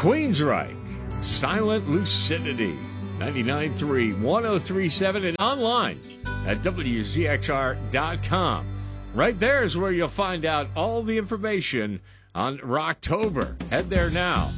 Queensryche, Silent Lucidity, 99.3, 103.7, and online at WZXR.com. Right there is where you'll find out all the information on Rocktober. Head there now.